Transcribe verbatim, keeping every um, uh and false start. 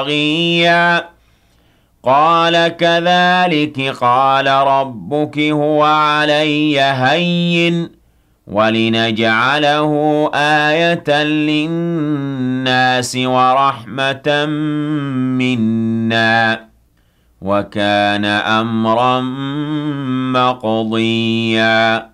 بغيا قال كذلك قال ربك هو علي هين ولنجعله آية للناس ورحمة منا وكان أمرا مقضيا